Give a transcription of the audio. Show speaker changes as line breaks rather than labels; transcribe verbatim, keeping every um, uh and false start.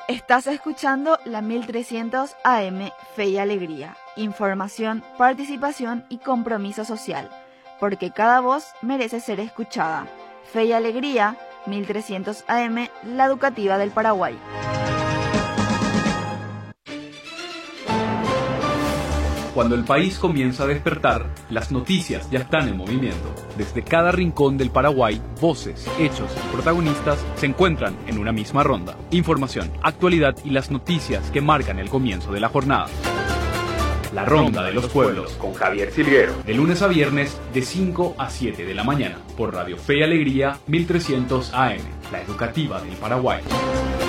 Estás escuchando la mil trescientos A M Fe y Alegría. Información, participación y compromiso social. Porque cada voz merece ser escuchada. Fe y Alegría, mil trescientos A M, la educativa del Paraguay.
Cuando el país comienza a despertar, las noticias ya están en movimiento. Desde cada rincón del Paraguay, voces, hechos y protagonistas se encuentran en una misma ronda. Información, actualidad y las noticias que marcan el comienzo de la jornada. La Ronda de los Pueblos, con Javier Silguero. De lunes a viernes, de cinco a siete de la mañana, por Radio Fe y Alegría, mil trescientos A M, la educativa del Paraguay.